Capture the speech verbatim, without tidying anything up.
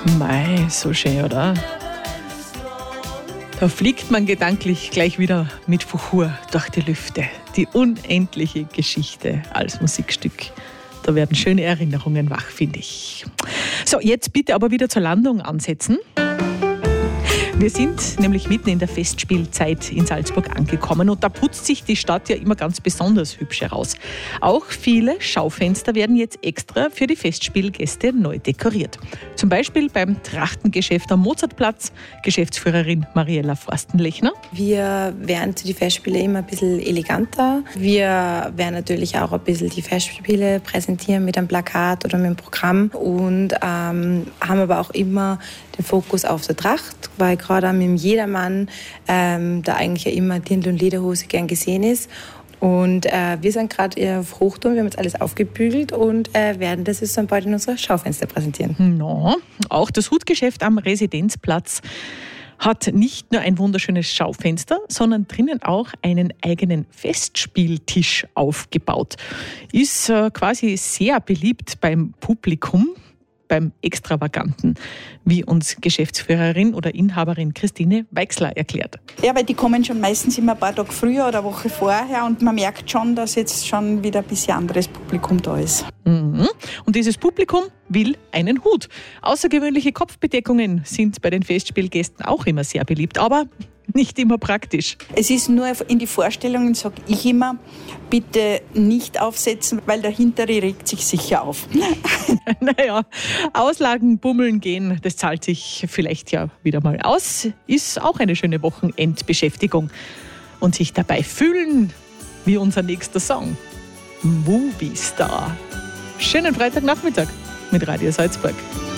Mei, so schön, oder? Da fliegt man gedanklich gleich wieder mit Fuchur durch die Lüfte. Die unendliche Geschichte als Musikstück. Da werden schöne Erinnerungen wach, finde ich. So, jetzt bitte aber wieder zur Landung ansetzen. Wir sind nämlich mitten in der Festspielzeit in Salzburg angekommen und da putzt sich die Stadt ja immer ganz besonders hübsch heraus. Auch viele Schaufenster werden jetzt extra für die Festspielgäste neu dekoriert. Zum Beispiel beim Trachtengeschäft am Mozartplatz, Geschäftsführerin Mariella Forstenlechner. Wir werden die Festspiele immer ein bisschen eleganter. Wir werden natürlich auch ein bisschen die Festspiele präsentieren mit einem Plakat oder mit einem Programm und ähm, haben aber auch immer den Fokus auf der Tracht, weil gerade mit dem Jedermann ähm, da eigentlich ja immer Dirndl und Lederhose gern gesehen ist. Und äh, wir sind gerade auf Hochtouren, wir haben jetzt alles aufgebügelt und äh, werden das jetzt dann bald in unserer Schaufenster präsentieren. No, auch das Hutgeschäft am Residenzplatz hat nicht nur ein wunderschönes Schaufenster, sondern drinnen auch einen eigenen Festspieltisch aufgebaut. Ist äh, quasi sehr beliebt beim Publikum, beim Extravaganten, wie uns Geschäftsführerin oder Inhaberin Christine Weixler erklärt. Ja, weil die kommen schon meistens immer ein paar Tage früher oder eine Woche vorher und man merkt schon, dass jetzt schon wieder ein bisschen anderes Publikum da ist. Mhm. Und dieses Publikum will einen Hut. Außergewöhnliche Kopfbedeckungen sind bei den Festspielgästen auch immer sehr beliebt, aber nicht immer praktisch. Es ist nur in die Vorstellungen, sage ich immer, bitte nicht aufsetzen, weil der Hintere regt sich sicher auf. Naja, Auslagen, bummeln gehen, das zahlt sich vielleicht ja wieder mal aus. Ist auch eine schöne Wochenendbeschäftigung. Und sich dabei fühlen wie unser nächster Song. Movie Star. Schönen Freitagnachmittag mit Radio Salzburg.